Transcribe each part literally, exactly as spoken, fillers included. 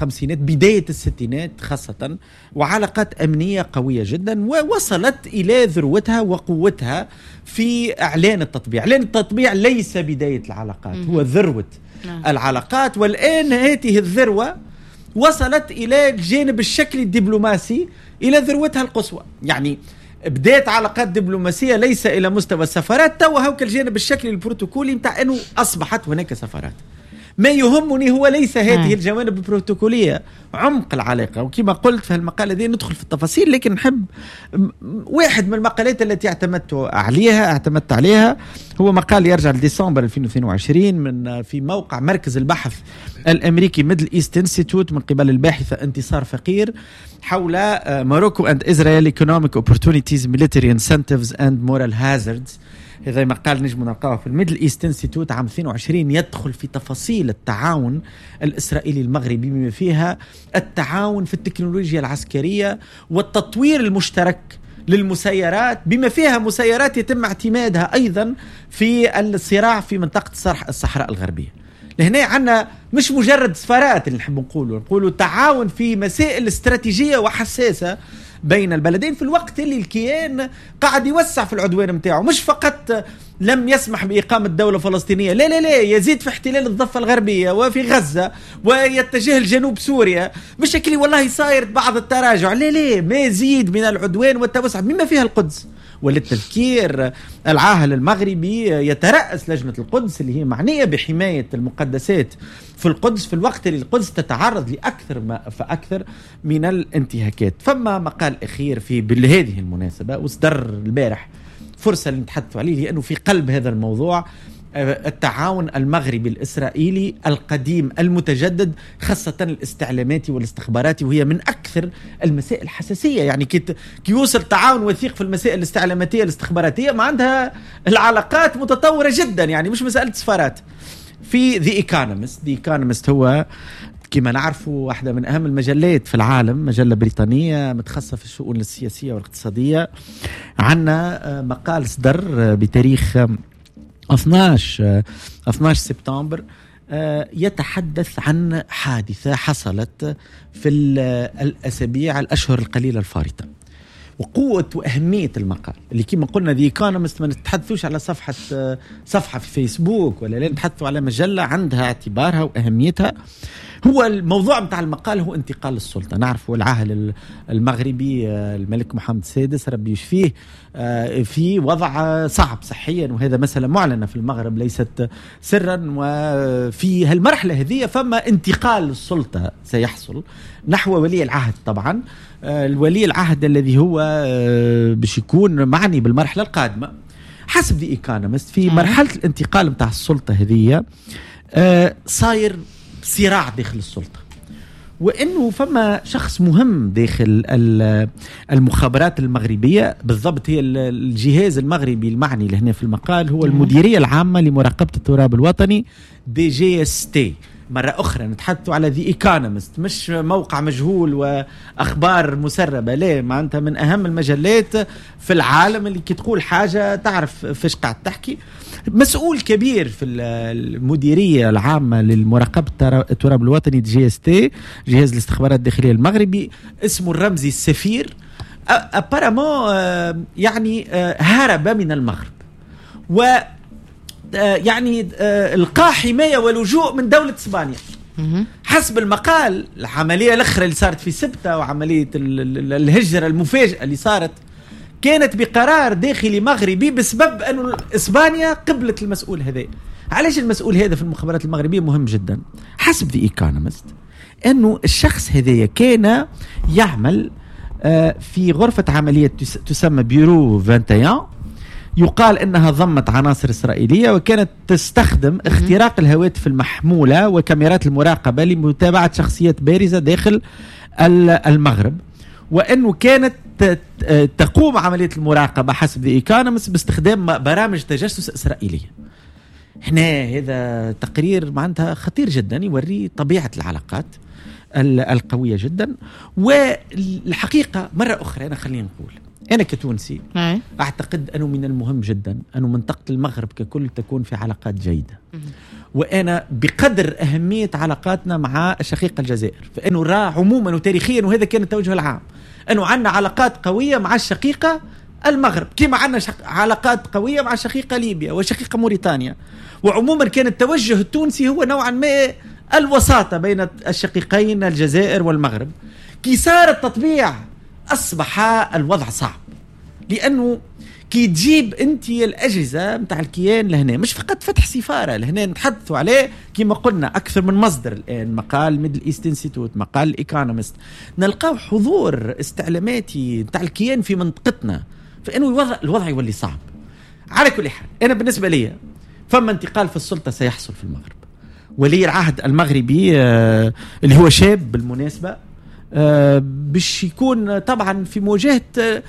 الخمسينات بداية الستينات خاصة، وعلاقات أمنية قوية جدا، ووصلت إلى ذروتها وقوتها في إعلان التطبيع. إعلان التطبيع ليس بداية العلاقات، هو ذروة العلاقات. والآن هذه الذروة وصلت إلى الجانب الشكلي الدبلوماسي إلى ذروتها القصوى. يعني بداية علاقات دبلوماسية ليس إلى مستوى السفارات، تو هوك الجانب الشكلي البروتوكولي متاع أنه أصبحت هناك سفارات. ما يهمني هو ليس هذه الجوانب البروتوكولية، عمق العلاقة. وكما قلت في المقالة دي ندخل في التفاصيل، لكن نحب واحد من المقالات التي اعتمدت عليها اعتمدت عليها هو مقال يرجع لديسمبر ألفين واثنين وعشرين من في موقع مركز البحث الأمريكي ميدل إيست انستيتوت من قبل الباحثة انتصار فقير حول موروكو and Israel economic opportunities, military incentives and moral hazards. هذا مقال نجم نلقاه في الميدل إيست انستيتوت عام اثنين وعشرين، يدخل في تفاصيل التعاون الإسرائيلي المغربي بما فيها التعاون في التكنولوجيا العسكرية والتطوير المشترك للمسيرات، بما فيها مسيرات يتم اعتمادها أيضا في الصراع في منطقة الصحراء الغربية. لهنا عنا مش مجرد سفارات اللي نحب نقوله نقوله تعاون في مسائل استراتيجية وحساسة بين البلدين، في الوقت اللي الكيان قاعد يوسع في العدوان متاعه، مش فقط لم يسمح بإقامة دولة فلسطينية، لا لا لا يزيد في احتلال الضفة الغربية وفي غزة ويتجه لجنوب سوريا بشكل والله صاير بعض التراجع، لا لا ما يزيد من العدوان والتوسع بما فيها القدس. وللتذكير العاهل المغربي يترأس لجنة القدس اللي هي معنية بحماية المقدسات في القدس في الوقت اللي القدس تتعرض لأكثر ما فأكثر من الانتهاكات. فما مقال أخير في بهذه المناسبة واصدر البارح فرصة اللي نتحدث عليه، لأنه في قلب هذا الموضوع التعاون المغربي الإسرائيلي القديم المتجدد، خاصة الاستعلاماتي والاستخباراتي، وهي من أكثر المسائل الحساسية. يعني كي يوصل تعاون وثيق في المسائل الاستعلاماتية الاستخباراتية ما عندها العلاقات متطورة جدا، يعني مش مسألة سفارات. في The Economist The Economist هو كما نعرف واحدة من أهم المجلات في العالم، مجلة بريطانية متخصصة في الشؤون السياسية والاقتصادية. عنا مقال صدر بتاريخ اثناشر سبتمبر يتحدث عن حادثة حصلت في الأسابيع الأشهر القليلة الفارطة، وقوة وأهمية المقال اللي كما قلنا The Economist ما نتحدثوش على صفحة صفحة في فيسبوك ولا لا، نتحدثوا على مجلة عندها اعتبارها وأهميتها. هو الموضوع متاع المقال هو انتقال السلطة. نعرف العاهل المغربي الملك محمد السادس ربي يشفيه في وضع صعب صحيا، وهذا مسألة معلنة في المغرب ليست سرا، وفي هالمرحلة هذه فما انتقال السلطة سيحصل نحو ولي العهد. طبعا الولي العهد الذي هو باش يكون معني بالمرحلة القادمة حسب The Economist في مرحلة الانتقال متاع السلطة هذه صاير صراع داخل السلطة، وإنه فما شخص مهم داخل المخابرات المغربية، بالضبط هي الجهاز المغربي المعني لهنا في المقال هو المديرية العامة لمراقبة التراب الوطني دي جي اس تي. مرة أخرى نتحدثوا على The Economist، مش موقع مجهول وأخبار مسربة، لا معناتها من أهم المجلات في العالم اللي كي تقول حاجة تعرف فيش قاعد تحكي. مسؤول كبير في المديرية العامة للمراقبة التراب الوطني دي جي اس تي، جهاز الاستخبارات الداخلية المغربي، اسمه الرمزي السفير. أبارامون يعني هرب من المغرب و يعني القى حماية ولجوء من دولة إسبانيا حسب المقال. العملية الأخرى اللي صارت في سبتة وعملية الهجرة المفاجئة اللي صارت كانت بقرار داخلي مغربي بسبب أن إسبانيا قبلت المسؤول هذا. علاش المسؤول هذا في المخابرات المغربية مهم جدا؟ حسب The Economist أنه الشخص هذا كان يعمل في غرفة عملية تسمى بيرو واحد وعشرين، يقال أنها ضمت عناصر إسرائيلية وكانت تستخدم اختراق الهواتف المحمولة وكاميرات المراقبة لمتابعة شخصيات بارزة داخل المغرب، وأنه كانت تقوم عملية المراقبة حسب The Economist باستخدام برامج تجسس إسرائيلية. هنا هذا تقرير معناتها خطير جدا يوري طبيعة العلاقات القوية جدا. والحقيقة مرة أخرى أنا خلينا نقول أنا كتونسي أعتقد أنه من المهم جدا أنه منطقة المغرب ككل تكون في علاقات جيدة. وأنا بقدر أهمية علاقاتنا مع الشقيقة الجزائر، فإنه راه عموما وتاريخيا، وهذا كان التوجه العام، أنه عندنا علاقات قوية مع الشقيقة المغرب، كما عندنا شق... علاقات قوية مع الشقيقة ليبيا وشقيقة موريتانيا. وعموما كان التوجه التونسي هو نوعا ما الوساطة بين الشقيقين الجزائر والمغرب. كي صار التطبيع أصبح الوضع صعب، لأنه كي تجيب أنت الأجهزة متاع الكيان لهنا، مش فقط فتح سفارة لهنا، نتحدثوا عليه كما قلنا أكثر من مصدر الآن، مقال ميدل إيست انستيتوت، مقال الإيكونومست، نلقاو حضور استعلاماتي متاع الكيان في منطقتنا، فإنه الوضع, الوضع يولي صعب. على كل حال أنا بالنسبة لي فما انتقال في السلطة سيحصل في المغرب. ولي العهد المغربي آه اللي هو شاب بالمناسبة، آه باش يكون طبعا في مواجهة آه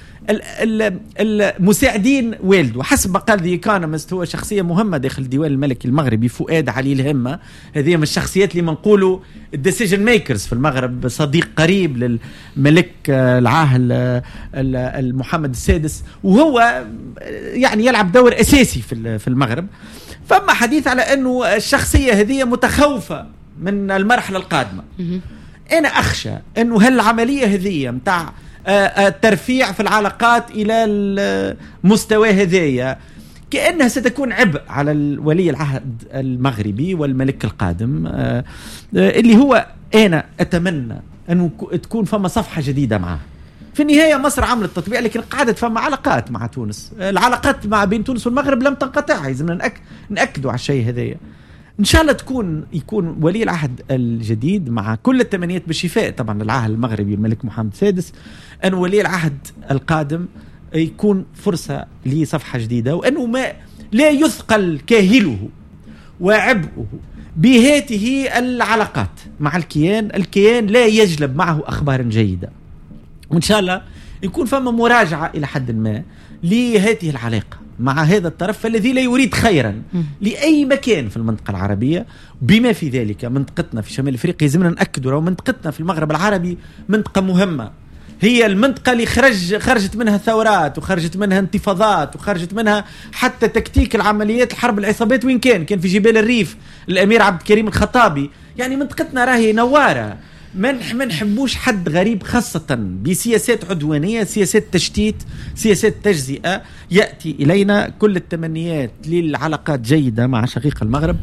المساعدين والده، حسب ما قال ذا ايكونومست هو شخصية مهمة داخل الديوان الملكي المغربي. فؤاد علي الهمة هذه من الشخصيات اللي منقولوا الديسيجن ميكرز في المغرب، صديق قريب للملك آه العاهل آه المحمد السادس، وهو يعني يلعب دور أساسي في في المغرب. فما حديث على أنه الشخصية هذه متخوفة من المرحلة القادمة. أنا أخشى أنه هالعملية هذه متاع الترفيع في العلاقات إلى المستوى هذايا كأنها ستكون عبء على ولي العهد المغربي والملك القادم، اللي هو أنا أتمنى أنه تكون فما صفحة جديدة معه. في النهاية مصر عملت تطبيع، لكن قعدت فما علاقات مع تونس، العلاقات مع بين تونس والمغرب لم تنقطع، لازم نأك... نأكدوا على الشيء هذايا. إن شاء الله تكون يكون ولي العهد الجديد مع كل التمنيات بالشفاء طبعا للعاهل المغربي الملك محمد السادس، أن ولي العهد القادم يكون فرصة لصفحة جديدة، وأنه ما لا يثقل كاهله وعبئه بهاته العلاقات مع الكيان. الكيان لا يجلب معه أخبار جيدة، وإن شاء الله يكون فما مراجعة إلى حد ما لهذه العلاقة مع هذا الطرف الذي لا يريد خيرا لأي مكان في المنطقة العربية، بما في ذلك منطقتنا في شمال أفريقيا. زمنا نأكد ورا منطقتنا في المغرب العربي منطقة مهمة، هي المنطقة اللي خرج خرجت منها ثورات وخرجت منها انتفاضات وخرجت منها حتى تكتيك العمليات الحرب العصابات. وين كان كان في جبال الريف الأمير عبد الكريم الخطابي. يعني منطقتنا راهي نوارة، ما نحبوش حد غريب، خاصة بسياسات عدوانية، سياسات تشتيت، سياسات تجزئة. يأتي إلينا كل التمنيات للعلاقات جيدة مع شقيق المغرب،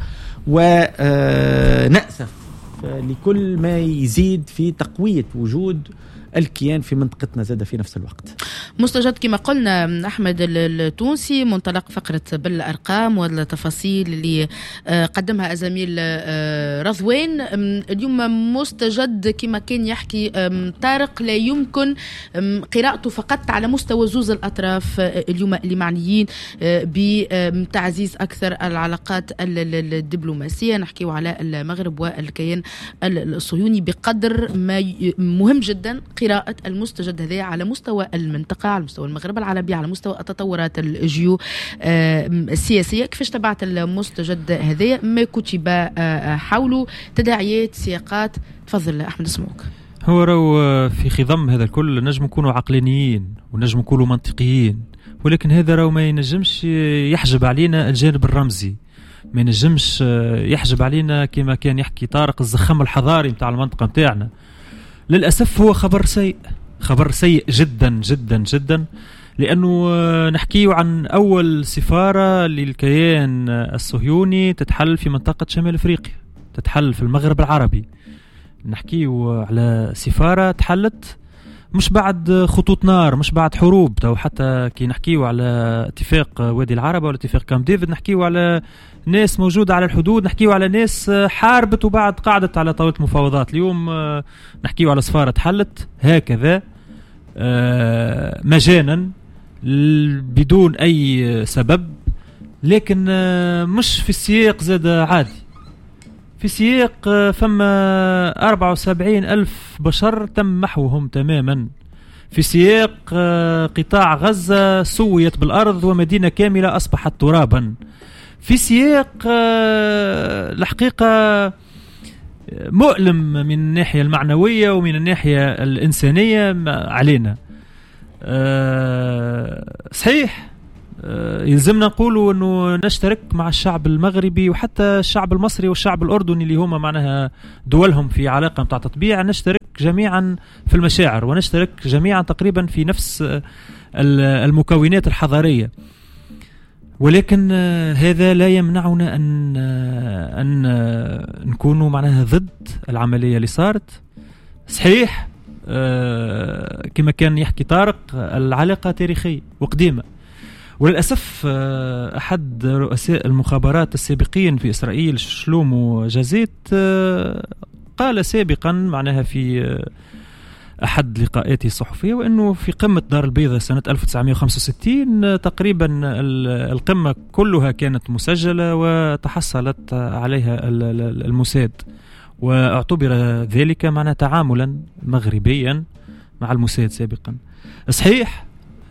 ونأسف لكل ما يزيد في تقوية وجود الكيان في منطقتنا زاد في نفس الوقت. مستجد كما قلنا أحمد التونسي، منطلق فقرة بالأرقام والتفاصيل اللي قدمها الزميل رضوان. اليوم مستجد كما كان يحكي طارق لا يمكن قراءته فقط على مستوى زوز الأطراف اليوم اللي معنيين بتعزيز أكثر العلاقات الدبلوماسية، نحكيه على المغرب والكيان الصهيوني، بقدر ما مهم جدا قراءة المستجد هذا على مستوى المنطقة، على مستوى المغرب العربي، على مستوى التطورات الجيو السياسية. كيفاش تبعت المستجد هذا، ما كتب حوله، تداعيات، سياقات؟ تفضل أحمد سموك. هو راهو في خضم هذا الكل نجم نكونوا عقلانيين ونجم نكونوا منطقيين، ولكن هذا راهو ما ينجمش يحجب علينا الجانب الرمزي، ما ينجمش يحجب علينا كما كان يحكي طارق الزخم الحضاري متاع المنطقة متاعنا. للأسف هو خبر سيء، خبر سيء جدا جدا جدا، لأنه نحكيه عن أول سفارة للكيان الصهيوني تتحل في منطقة شمال أفريقيا، تتحل في المغرب العربي. نحكيه على سفارة تحلت مش بعد خطوط نار، مش بعد حروب، تو حتى كي نحكيه على اتفاق وادي العربة ولا اتفاق كامب ديفيد نحكيه على ناس موجودة على الحدود، نحكيه على ناس حاربت وبعد قعدت على طاولة مفاوضات. اليوم نحكيه على سفارة تحلت هكذا مجانا بدون أي سبب، لكن مش في السياق زاد عادي، في سياق فما أربعة وسبعين ألف بشر تم محوهم تماما، في سياق قطاع غزة سويت بالأرض ومدينة كاملة أصبحت ترابا، في سياق الحقيقة مؤلم من الناحية المعنوية ومن الناحية الإنسانية علينا. أه صحيح، أه يلزمنا نقولوا أنه نشترك مع الشعب المغربي وحتى الشعب المصري والشعب الأردني اللي هما معناها دولهم في علاقة متاع تطبيع، نشترك جميعا في المشاعر ونشترك جميعا تقريبا في نفس المكونات الحضارية. ولكن هذا لا يمنعنا أن أن نكونوا معناها ضد العملية اللي صارت. صحيح كما كان يحكي طارق، العلاقة تاريخية وقديمة، وللأسف أحد رؤساء المخابرات السابقين في إسرائيل شلومو جازيت قال سابقا معناها في أحد لقاءاته الصحفية، وأنه في قمة دار البيضاء سنة ألف وتسعمائة وخمسة وستين تقريبا القمة كلها كانت مسجلة وتحصلت عليها الموساد، واعتبر ذلك معنى تعاملا مغربيا مع الموساد سابقا. صحيح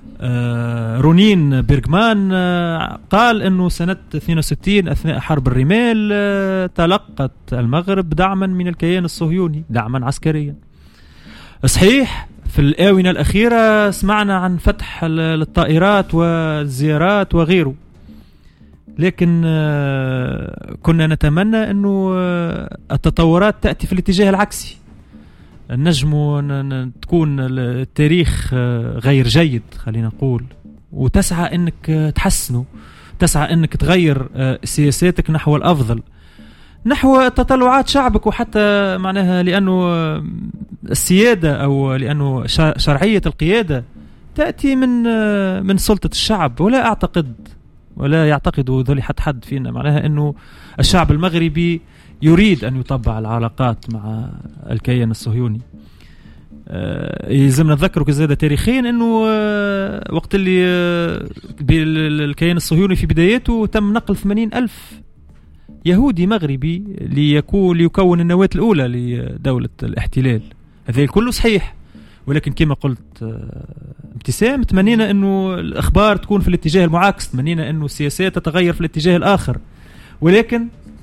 رونين بيرغمان قال أنه سنة اثنين وستين أثناء حرب الرمال تلقت المغرب دعما من الكيان الصهيوني، دعما عسكريا. صحيح في الآونة الأخيرة سمعنا عن فتح الطائرات والزيارات وغيره، لكن كنا نتمنى أنه التطورات تأتي في الاتجاه العكسي. النجم تكون التاريخ غير جيد خلينا نقول، وتسعى أنك تحسنه، تسعى أنك تغير سياساتك نحو الأفضل، نحو تطلعات شعبك، وحتى معناها لأنه السيادة أو لأنه شرعية القيادة تأتي من من سلطة الشعب. ولا أعتقد ولا يعتقد ذولي حد حد فينا معناها أنه الشعب المغربي يريد أن يطبع العلاقات مع الكيان الصهيوني. يلزمنا نذكروا كزيادة تاريخيا أنه وقت اللي الكيان الصهيوني في بدايته تم نقل ثمانين ألف يهودي مغربي ليكون ليكون النواة الأولى لدولة الاحتلال. هذا كله صحيح، ولكن كما قلت ابتسام تمنينا أنه الأخبار تكون في الاتجاه المعاكس، تمنينا أنه السياسات تتغير في الاتجاه الآخر، ولكن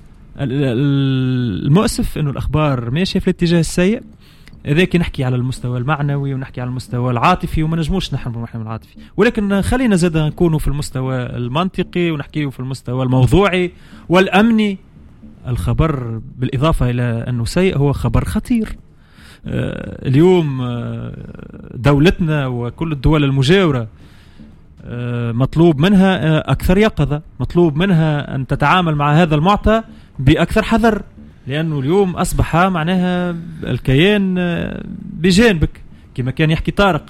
المؤسف أنه الأخبار ماشية في الاتجاه السيء. ذاك نحكي على المستوى المعنوي ونحكي على المستوى العاطفي، وما نجموش نحن نحن العاطفي، ولكن خلينا زاد نكونوا في المستوى المنطقي ونحكيه في المستوى الموضوعي والأمني. الخبر بالإضافة إلى أنه سيء هو خبر خطير. آه اليوم آه دولتنا وكل الدول المجاورة آه مطلوب منها آه أكثر يقظة، مطلوب منها أن تتعامل مع هذا المعطى بأكثر حذر، لأنه اليوم أصبح معناها الكيان بجانبك كما كان يحكي طارق.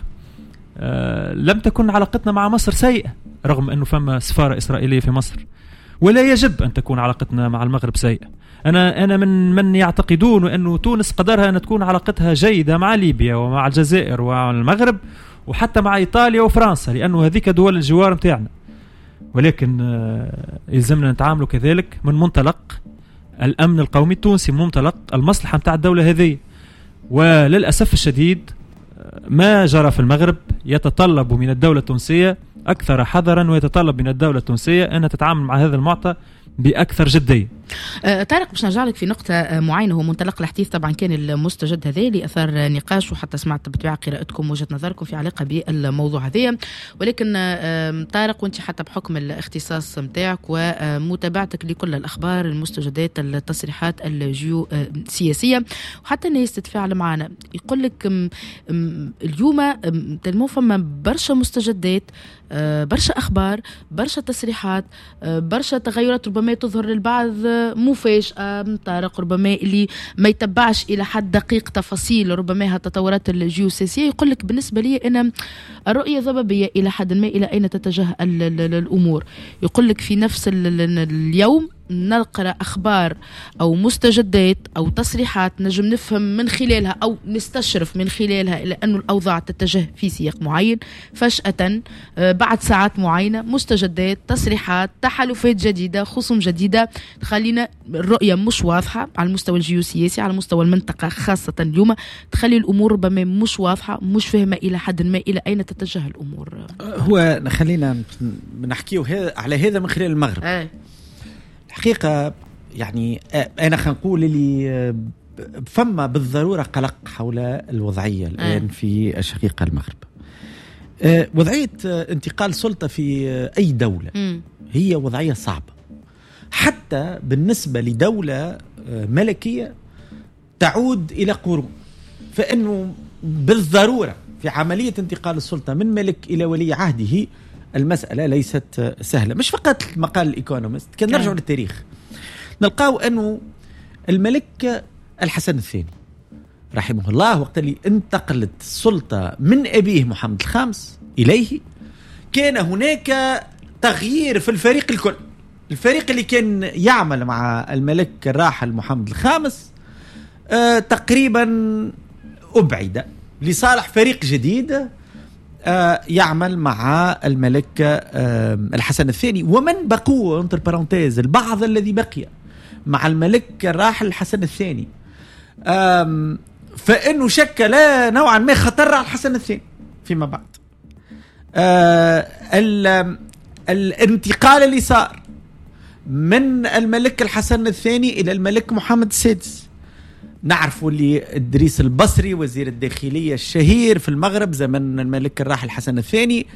أه لم تكن علاقتنا مع مصر سيئة رغم أنه فما سفارة إسرائيلية في مصر، ولا يجب أن تكون علاقتنا مع المغرب سيئة. أنا أنا من من يعتقدون أنه تونس قدرها أن تكون علاقتها جيدة مع ليبيا ومع الجزائر ومع المغرب وحتى مع إيطاليا وفرنسا، لأنه هذيك دول الجوار متاعنا، ولكن أه يلزمنا نتعاملوا كذلك من منطلق الأمن القومي التونسي، منطلق المصلحة متاع الدولة هذه. وللأسف الشديد ما جرى في المغرب يتطلب من الدولة التونسية أكثر حذرا، ويتطلب من الدولة التونسية أن تتعامل مع هذا المعطى بأكثر جدية. أه طارق، باش نرجع لك في نقطة معينة، هو منطلق الحديث طبعا كان المستجد هذا اللي أثار نقاش، وحتى سمعت بالطبيعة قراءتكم وجهة نظركم في علاقة بالموضوع هذا، ولكن أه طارق وانت حتى بحكم الاختصاص متاعك ومتابعتك لكل الأخبار المستجدات التصريحات الجيوسياسية وحتى الناس تتفاعل معنا، يقول لك اليوم تلمو فما برشا مستجدات، برشا أخبار، برشا تصريحات، برشا تغيرات ربما تظهر للبعض مفاجأة. طارق ربما اللي ما يتبعش إلى حد دقيق تفاصيل ربما هالتطورات الجيوسياسية يقول لك بالنسبة لي أنا الرؤية ضبابية إلى حد ما إلى أين تتجه الأمور. يقول لك في نفس اليوم نقرأ أخبار أو مستجدات أو تصريحات نجم نفهم من خلالها أو نستشرف من خلالها إلى أن الأوضاع تتجه في سياق معين، فجأة بعد ساعات معينة مستجدات، تصريحات، تحالفات جديدة، خصوم جديدة تخلينا الرؤية مش واضحة على المستوى الجيوسياسي، على مستوى المنطقة خاصة اليوم تخلي الأمور ربما مش واضحة، مش فهمة إلى حد ما إلى أين تتجه الأمور. هو خلينا نحكيه على هذا من خلال المغرب. آه. حقيقة يعني أنا خنقول اللي فما بالضرورة قلق حول الوضعية الآن في الشقيقة المغرب. آه وضعية آه انتقال سلطة في آه أي دولة م. هي وضعية صعبة، حتى بالنسبة لدولة آه ملكية تعود إلى قرون، فإنه بالضرورة في عملية انتقال السلطة من ملك إلى ولي عهده المسألة ليست سهلة. مش فقط مقال الإيكونومست، كان نرجع للتاريخ نلقاو أنه الملك الحسن الثاني رحمه الله وقت اللي انتقلت السلطة من أبيه محمد الخامس إليه كان هناك تغيير في الفريق الكل. الفريق اللي كان يعمل مع الملك الراحل محمد الخامس آه تقريبا أبعد لصالح فريق جديد آه يعمل مع الملك آه الحسن الثاني. ومن بقوا انتر بارونتيز البعض الذي بقي مع الملك الراحل الحسن الثاني فإنه شكل نوعا ما خطر على الحسن الثاني فيما بعد. آه الانتقال اللي صار من الملك الحسن الثاني إلى الملك محمد السادس، نعرفوا اللي إدريس البصري وزير الداخلية الشهير في المغرب زمن الملك الراحل الحسن الثاني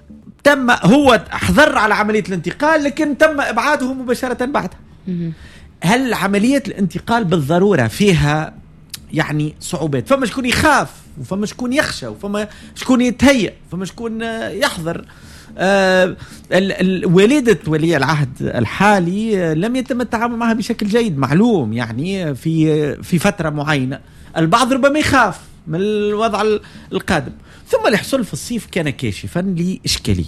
تم هو حضر على عملية الانتقال لكن تم إبعاده مباشرة بعدها. هل عملية الانتقال بالضرورة فيها يعني صعوبات؟ فما شكون يخاف وفما شكون يخشى وفما شكون يتهيأ وفما شكون يحضر. آه والدة ولي العهد الحالي لم يتم التعامل معها بشكل جيد معلوم، يعني في في فترة معينة البعض ربما يخاف من الوضع القادم. ثم الحصول في الصيف كان كاشفا لإشكالية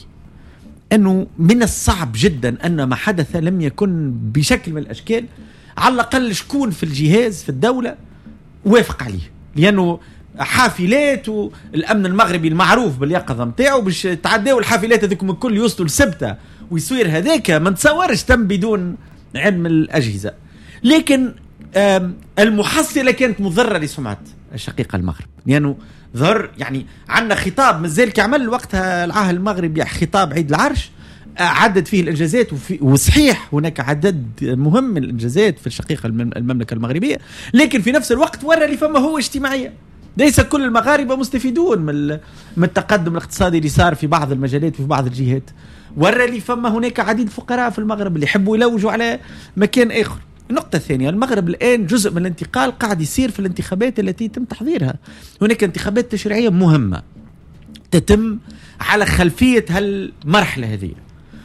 أنه من الصعب جدا أن ما حدث لم يكن بشكل من الأشكال على الأقل شكون في الجهاز في الدولة وافق عليه، لأنه حافلات والأمن المغربي المعروف باليقظة متاعه باش تعداو الحافلات هذوك من كل يوصلوا لسبتة ويصير هذاك ما نتصورش تم بدون علم الأجهزة. لكن المحصلة كانت مضرة لسمعة الشقيقة المغرب، لأنه ظهر يعني عندنا خطاب مازال كعمل وقتها العاهل المغربي خطاب عيد العرش عدد فيه الإنجازات وصحيح هناك عدد مهم من الإنجازات في الشقيقة المملكة المغربية، لكن في نفس الوقت ورى لي فما هو اجتماعية. ليس كل المغاربة مستفيدون من من التقدم الاقتصادي اللي صار في بعض المجالات وفي بعض الجهات. ورى لي فما هناك عديد فقراء في المغرب اللي يحبوا يلوجوا على مكان آخر. النقطة الثانية، المغرب الآن جزء من الانتقال قاعد يصير في الانتخابات التي يتم تحضيرها. هناك انتخابات تشريعية مهمة تتم على خلفية هالمرحلة هذه،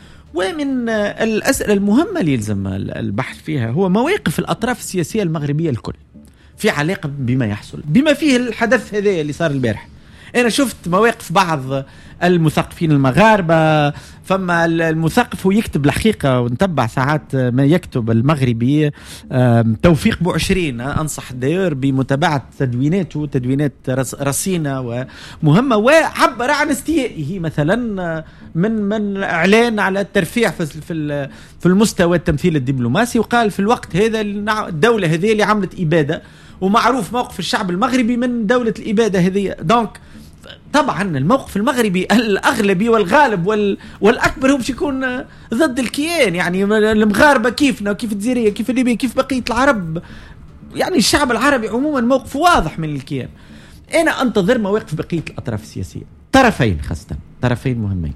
ومن الأسئلة المهمة اللي يلزم البحث فيها هو مواقف الأطراف السياسية المغربية الكل في علاقة بما يحصل، بما فيه الحدث هذا اللي صار البارح. أنا شفت مواقف بعض المثقفين المغاربة، فما المثقف ويكتب الحقيقة ونتبع ساعات ما يكتب المغربي توفيق بوعشرين، أنصح الدير بمتابعة تدويناته، تدوينات رصينة ومهمة، وعبر عن استيائه مثلا من من إعلان على الترفيع في في المستوى التمثيل الدبلوماسي، وقال في الوقت هذا الدولة هذه اللي عملت إبادة، ومعروف موقف الشعب المغربي من دولة الإبادة هذه. دونك طبعا الموقف المغربي الأغلبي والغالب وال... والأكبر هو باش يكون ضد الكيان، يعني المغاربة كيفنا وكيف الجزائرية كيف الليبية كيف بقية العرب، يعني الشعب العربي عموما موقف واضح من الكيان. أنا أنتظر مواقف بقية الأطراف السياسية، طرفين خاصة، طرفين مهمين.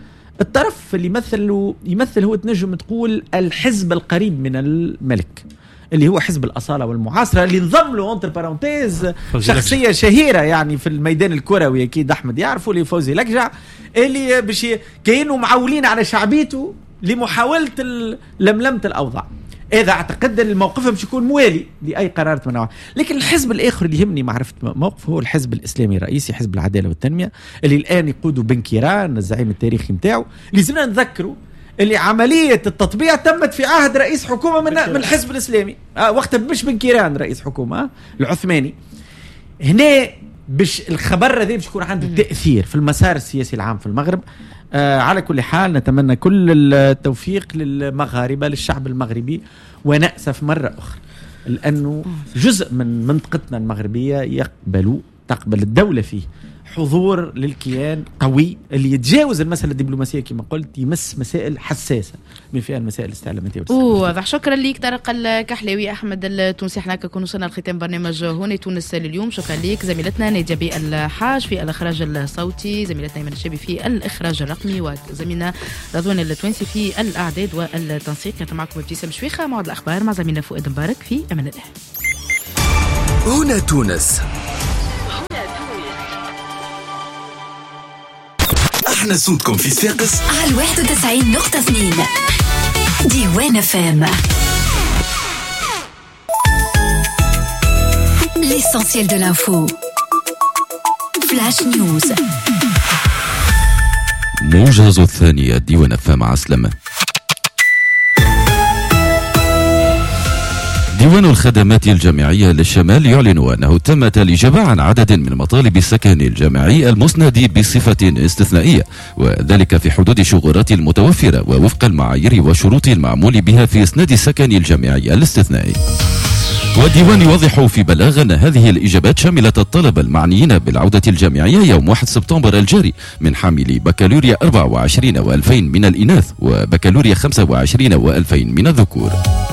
الطرف اللي يمثل يمثل هو تنجم تقول الحزب القريب من الملك اللي هو حزب الأصالة والمعاصرة، اللي انضم له انتر بارونتيز شخصية شهيرة يعني في الميدان الكروي، أكيد أحمد يعرفوا، اللي فوزي لكجع، اللي باش كانوا معولين على شعبيته لمحاولة لملمة الأوضاع. إذا اعتقد الموقف باش يكون موالي لأي قرارات من نوعها. لكن الحزب الآخر اللي يهمني معرفة موقف هو الحزب الإسلامي الرئيسي، حزب العدالة والتنمية، اللي الآن يقوده بن كيران الزعيم التاريخي متاعه، اللي زمنا نذكره اللي عملية التطبيع تمت في عهد رئيس حكومة من, من الحزب الإسلامي، آه وقتها مش بن كيران رئيس حكومة، آه العثماني. هنا باش الخبر هذا باش يكون عنده تأثير في المسار السياسي العام في المغرب. آه على كل حال نتمنى كل التوفيق للمغاربة، للشعب المغربي، ونأسف مرة أخرى لأنه جزء من منطقتنا المغربية يقبلوا تقبل الدولة فيه حضور للكيان قوي اللي يتجاوز المسألة الدبلوماسية كما قلت، يمس مسائل حساسة من فيها المسائل الاستعلاماتية. واضح. شكرا ليك طارق الكحلاوي أحمد التونسي. احنا كنا وصلنا لختام برنامج هنا تونس لليوم. شكرا ليك زميلتنا نادية بي الحاج في الإخراج الصوتي، زميلتنا ايمن الشابي في الإخراج الرقمي، وزميلنا رضوان التونسي في الإعداد والتنسيق. كانت معكم ابتسام شويخة. موعد الأخبار مع زميلنا فؤاد مبارك. في أمان الله. هنا تونس. احنا صوتكم في صفاقس على واحد وتسعين نقطة اثنين ديوان فام. L'essentiel de l'info. Flash News. موجز الثانية ديوان فام عسلمة. ديوان الخدمات الجامعية للشمال يعلن أنه تم الإجابة عن عدد من مطالب السكن الجامعي المسند بصفة استثنائية، وذلك في حدود الشغورات المتوفرة ووفق المعايير والشروط المعمول بها في إسناد السكن الجامعي الاستثنائي. والديوان يوضح في بلاغ أن هذه الإجابات شملت الطلبة المعنيين بالعودة الجامعية يوم واحد سبتمبر الجاري من حاملي بكالوريا أربعة وعشرين وألفين من الإناث وبكالوريا خمسة وعشرين وألفين من الذكور.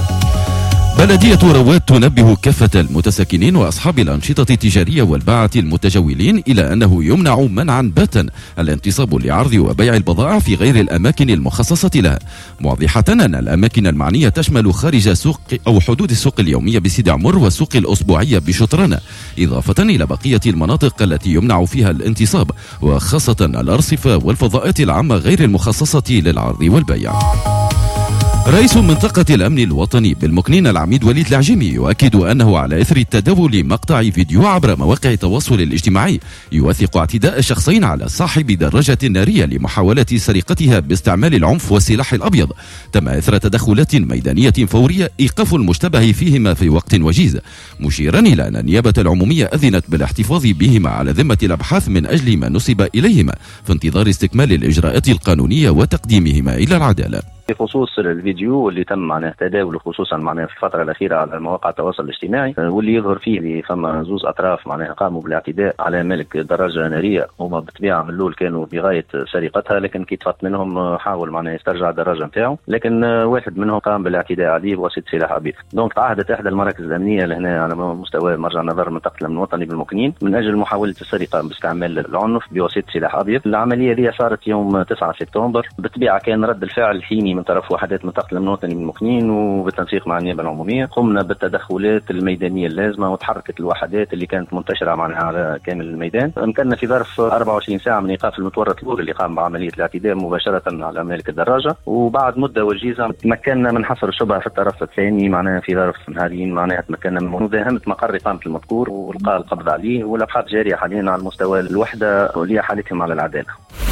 بلدية رواد تنبه كافة المتسكنين وأصحاب الأنشطة التجارية والباعة المتجولين إلى أنه يمنع منعا باتا الانتصاب لعرض وبيع البضائع في غير الأماكن المخصصة لها، موضحة أن الأماكن المعنية تشمل خارج سوق أو حدود السوق اليومية بسيدي عمر والسوق الأسبوعية بشطرانة، إضافة إلى بقية المناطق التي يمنع فيها الانتصاب، وخاصة الأرصفة والفضاءات العامة غير المخصصة للعرض والبيع. رئيس منطقة الأمن الوطني بالمكنين العميد وليد العجيمي يؤكد أنه على إثر التداول مقطع فيديو عبر مواقع التواصل الاجتماعي يوثق اعتداء شخصين على صاحب دراجة نارية لمحاولة سرقتها باستعمال العنف والسلاح الأبيض، تم إثر تدخلات ميدانية فورية إيقاف المشتبه فيهما في وقت وجيز، مشيرا إلى أن النيابة العمومية أذنت بالاحتفاظ بهما على ذمة الأبحاث من أجل ما نسب إليهما في انتظار استكمال الإجراءات القانونية وتقديمهما إلى العدالة. بخصوص الفيديو اللي تم معناه تداوله خصوصا معناه في الفتره الاخيره على مواقع التواصل الاجتماعي، واللي يظهر فيه فما زوز اطراف معناه قاموا بالاعتداء على ملك دراجه ناريه، هما بالطبيعه من الاول كانوا بغايه سرقتها، لكن كي تفط منهم حاول معناه يسترجع الدراجه نتاعو، لكن واحد منهم قام بالاعتداء عليه بواسطه سلاح ابيض. دونك تعهدت احدى المراكز الامنيه لهنا على مستوى مرجع نظر منطقه الامن الوطني بالمكنين من اجل محاوله السرقه باستعمال العنف بواسطه سلاح ابيض. العمليه دي صارت يوم تسعة سبتمبر، بالطبيعه كان رد الفعل حيني من طرف وحدات منطقه الامن الوطني بالمكنين، وبالتنسيق مع النيابه العموميه قمنا بالتدخلات الميدانيه اللازمه وتحركت الوحدات اللي كانت منتشره معناها على كامل الميدان. امكننا في ظرف أربعة وعشرين ساعه من ايقاف المتورط الاول اللي قام بعمليه الاعتداء مباشره على مالك الدراجه، وبعد مده وجيزه تمكنا من حصر الشبهه في الطرف الثاني معناها في ظرف نهارين، معناها تمكنا من مداهمه مقر اقامه المذكور والقاء القبض عليه، والابحاث جاريه حاليا على مستوى الوحده ولي حالتهم على العداله.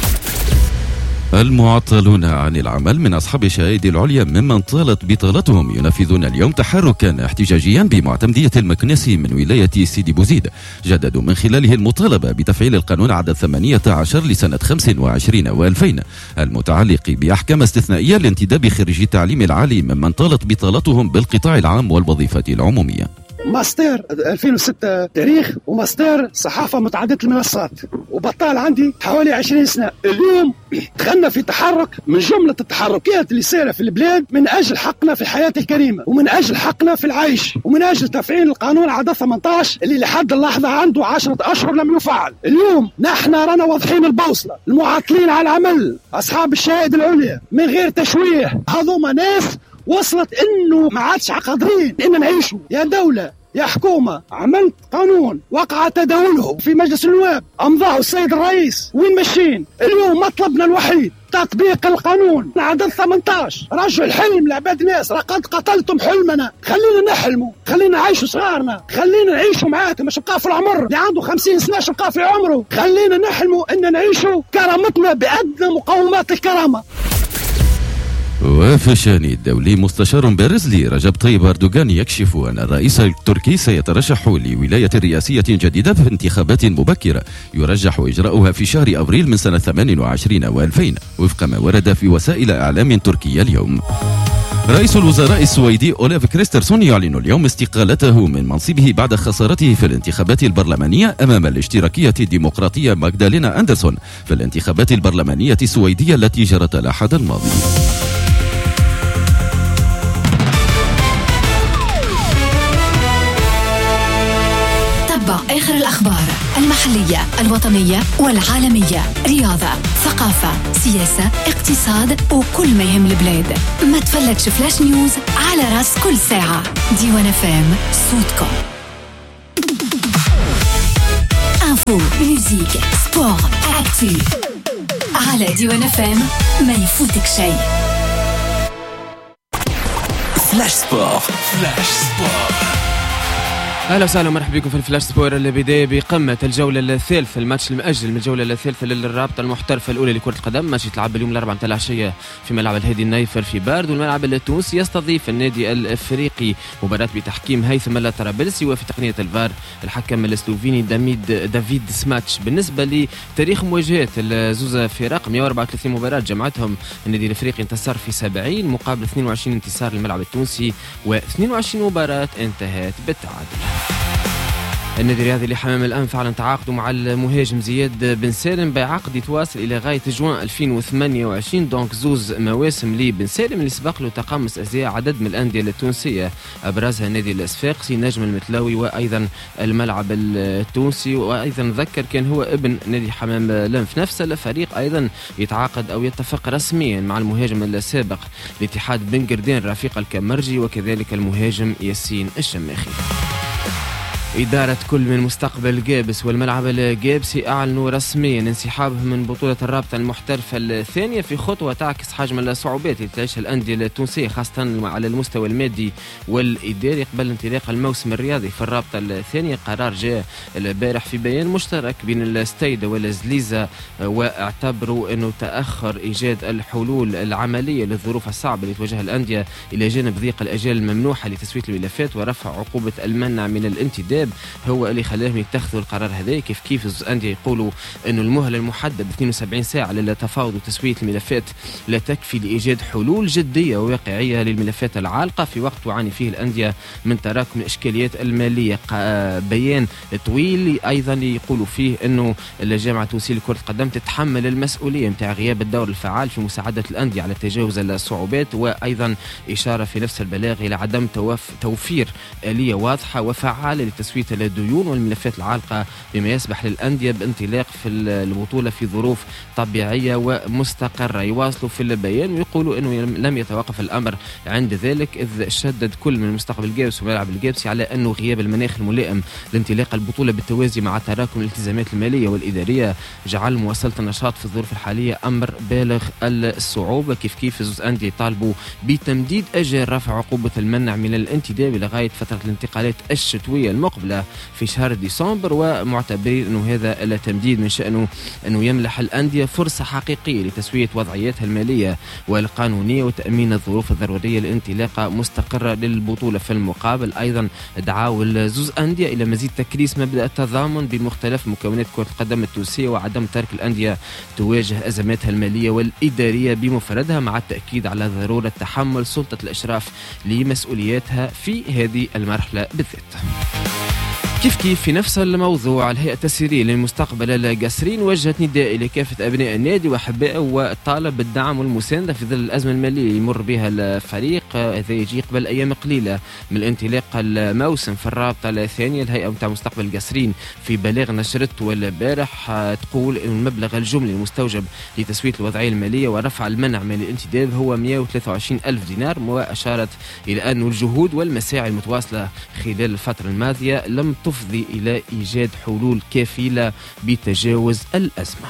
المعطلون عن العمل من أصحاب الشهادة العليا ممن طالت بطالتهم ينفذون اليوم تحركا احتجاجيا بمعتمدية المكنسي من ولاية سيدي بوزيد، جددوا من خلاله المطالبة بتفعيل القانون عدد ثمانية عشر لسنة خمسة وعشرين وألفين المتعلق بأحكام استثنائية لانتداب خريجي التعليم العالي ممن طالت بطالتهم بالقطاع العام والوظيفة العمومية. ماستر ألفين وستة تاريخ وماستر صحافة متعددة المنصات، وبطال عندي حوالي عشرين سنة. اليوم دخلنا في تحرك من جملة التحركات اللي سيرة في البلاد من أجل حقنا في الحياة الكريمة، ومن أجل حقنا في العيش، ومن أجل تفعيل القانون عدد ثمانية عشر اللي لحد اللحظة عنده عشرة أشهر لم يفعل. اليوم نحن رانا واضحين البوصلة، المعطلين على العمل أصحاب الشهادة العليا من غير تشويه، هذوما ناس وصلت انه ما عادش قادرين ان نعيشوا. يا دولة يا حكومة، عملت قانون وقع تداوله في مجلس النواب امضاه السيد الرئيس، وين ماشيين اليوم؟ مطلبنا الوحيد تطبيق القانون عدد ثمانية عشر. رجعوا الحلم لعباد الناس، لقد قتلتم حلمنا، خلينا نحلموا، خلينا نعيشوا صغارنا، خلينا نعيشوا معاكم، مش بقى في العمر اللي عنده خمسين سنة مش بقى في عمره، خلينا نحلموا ان نعيشوا كرامتنا بأدنى مقومات الكرامة. وفي الشأن الدولي، مستشار بارز لرجب طيب أردوغان يكشف أن الرئيس التركي سيترشح لولاية رئاسية جديدة في انتخابات مبكرة يرجح إجراؤها في شهر أبريل من سنة ثمانية وعشرين وألفين وفق ما ورد في وسائل إعلام تركية اليوم. رئيس الوزراء السويدي أوليف كريسترسون يعلن اليوم استقالته من منصبه بعد خسارته في الانتخابات البرلمانية أمام الاشتراكية الديمقراطية ماغدالينا أندرسون في الانتخابات البرلمانية السويدية التي جرت الأحد الماضي. آخر الأخبار المحلية الوطنية والعالمية، رياضة، ثقافة، سياسة، اقتصاد وكل ما يهم البلاد. ما تفلتش فلاش نيوز على راس كل ساعة. ديوان فام صوتكم. انفو، ميوزيك، سبور، اكتو على ديوان فام، ما يفوتك شيء. فلاش سبور. فلاش سبور. اهلا وسهلا ومرحبا بكم في الفلاش سبور. البدايه بقمه الجوله الثالثه، الماتش المؤجل من الجوله الثالثه للرابطه المحترفه الاولى لكره القدم. ماتش يتلعب اليوم الاربعاء متاع العشيه في ملعب الهادي النايفر في بارد، والملعب التونسي يستضيف النادي الافريقي. مباراه بتحكيم هيثم الطرابلسي وفي تقنيه الفار الحكم السلوفيني داميد دافيد سماتش. بالنسبه لتاريخ مواجهات الزوز فرق، مئة وأربعة وثلاثين مباراه جمعتهم. النادي الافريقي انتصر في سبعين مقابل اثنين وعشرين انتصار للملعب التونسي، واثنين وعشرين مباراه انتهت بالتعادل. النادي الرياضي لحمام الأنف أعلن تعاقده مع المهاجم زياد بن سالم بعقد يتواصل إلى غاية جوان ألفين وثمانية وعشرين، دونك زوز مواسم لي بن سالم اللي سبق له تقمص أزياء عدد من الأندية التونسية، أبرزها النادي الأصفاقسي، نجم المتلاوي، وأيضا الملعب التونسي. وأيضا ذكر كان هو ابن نادي حمام الأنف. نفس الفريق أيضا يتعاقد أو يتفق رسميا مع المهاجم السابق لاتحاد بن قردان رفيق الكمرجي، وكذلك المهاجم ياسين الشماخي. إدارة كل من مستقبل جابس والملعب الجابسي أعلنوا رسميا انسحابهم من بطولة الرابطة المحترفة الثانية في خطوة تعكس حجم الصعوبات اللي تعيشها الأندية التونسية خاصة على المستوى المادي والإداري قبل انطلاق الموسم الرياضي في الرابطة الثانية. قرار جاء البارح في بيان مشترك بين الستيدة والزليزة، واعتبروا أنه تأخر إيجاد الحلول العملية للظروف الصعبة اللي تواجهها الأندية إلى جانب ضيق الأجال الممنوحة لتسوية الملفات ورفع عقوبة المنع من الانتداب هو اللي خلاهم يتخذوا القرار هذا. كيف كيف الأندية يقولوا أنه المهلة المحددة ب اثنين وسبعين ساعة للتفاوض وتسوية الملفات لا تكفي لإيجاد حلول جدية وواقعية للملفات العالقة في وقت تعاني فيه الأندية من تراكم الإشكاليات المالية. بيان طويل أيضا يقولوا فيه أنه الجامعة التونسية لكرة القدم تتحمل المسؤولية متاع غياب الدور الفعال في مساعدة الأندية على تجاوز الصعوبات، وأيضا إشارة في نفس البلاغ إلى عدم توفير آلية واضحة وفعالة لتسوية الديون والملفات العالقة بما يسمح للأندية بانطلاق في البطولة في ظروف طبيعية ومستقرة. يواصلوا في البيان ويقولوا أنه لم يتوقف الأمر عند ذلك، إذ شدد كل من مستقبل جابس وملعب الجابسي على أنه غياب المناخ الملائم لانطلاق البطولة بالتوازي مع تراكم الالتزامات المالية والإدارية جعل مواصلة النشاط في الظروف الحالية أمر بالغ الصعوبة. كيف كيف زوز أندية يطالبوا بتمديد أجل رفع عقوبة المنع من الانتداب لغاية فترة الانتقالات الشتوية المقبلة في شهر ديسمبر، ومعتبرين أنه هذا التمديد من شأنه أنه يمنح الأندية فرصة حقيقية لتسوية وضعياتها المالية والقانونية وتأمين الظروف الضرورية لانطلاق مستقرة للبطولة. في المقابل أيضا دعاوا الزوز أندية إلى مزيد تكريس مبدأ التضامن بمختلف مكونات كرة القدم التونسية وعدم ترك الأندية تواجه أزماتها المالية والإدارية بمفردها، مع التأكيد على ضرورة تحمل سلطة الإشراف لمسؤولياتها في هذه المرحلة بالذات. كيف كيف في نفس الموضوع الهيئة التسييرية للمستقبل القصرين وجهت نداء لكافة أبناء النادي وأحبائه وطالب بالدعم والمساندة في ظل الأزمة المالية اللي يمر بها الفريق. هذا يجي قبل أيام قليلة من انطلاق الموسم في الرابطة الثانية. الهيئة متاع مستقبل القصرين في بلاغ نشرته البارح تقول أن المبلغ الجملي المستوجب لتسوية الوضعية المالية ورفع المنع من الانتداب هو مئة وثلاثة وعشرين ألف دينار، وأشارت إلى أن الجهود والمساعي المتواصلة خلال الفترة الماضية لم تفضي إلى إيجاد حلول كافية بتجاوز الأزمة.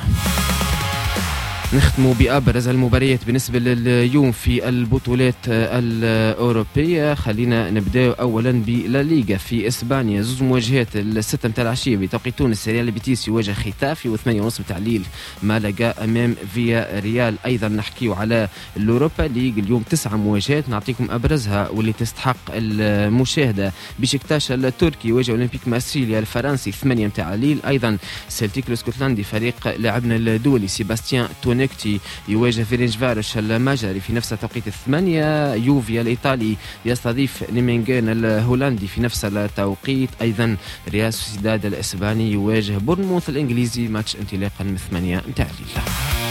نختم بأبرز المباريات بالنسبة لليوم في البطولات الأوروبية. خلينا نبدأ أولا بلا ليغا في إسبانيا. زوج مواجهات الستة متاع العشية بتوقيت تونس. ريال بيتيس يواجه ختافي وثمانية ونص متاع الليل مالاغا أمام فيا ريال. أيضا نحكيو على الأوروبا ليغ اليوم تسعة مواجهات نعطيكم أبرزها واللي تستحق المشاهدة. بشكتاش التركي يواجه أولمبيك مارسيليا الفرنسي ثمانية متاع الليل. أيضا سلتيك الاسكتلندي فريق لاعبنا الدولي سيباستيان توني جرانيكتي يواجه فيرينجفارش المجري في نفس توقيت الثمانية. يوفيا الإيطالي يستضيف نيمينغين الهولندي في نفس التوقيت. أيضا ريال سوسيداد الإسباني يواجه بورنموث الإنجليزي، ماتش انطلاقا من ثمانية متاع الليل.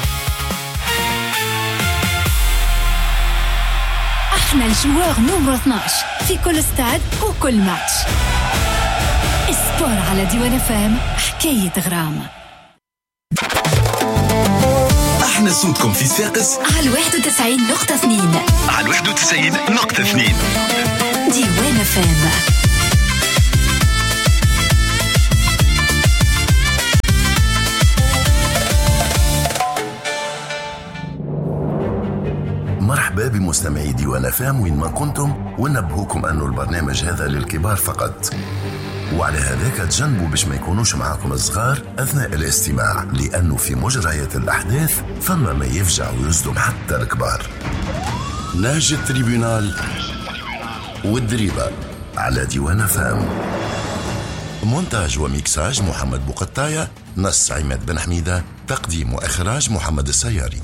احنا الجوار نمرو اثناش في كل استاد وكل ماتش. السبور على ديوان اف ام، حكاية غرام. احنا صوتكم في الساقس على واحد وتسعين نقطة اثنين. على واحد وتسعين نقطة اثنين ديوان اف ام. مرحبا بمستمعي ديوان اف ام وين ما كنتم، ونبهوكم انه البرنامج هذا للكبار فقط، وعلى هذاك تجنبوا باش ما يكونوش معاكم الصغار اثناء الاستماع، لانه في مجريات الاحداث فما ما يفجع ويصدم حتى الكبار. نهج التريبيونال والدريبة على ديوان اف ام. مونتاج وميكساج محمد بوقطاية، نص عماد بن حميدة، تقديم واخراج محمد السياري.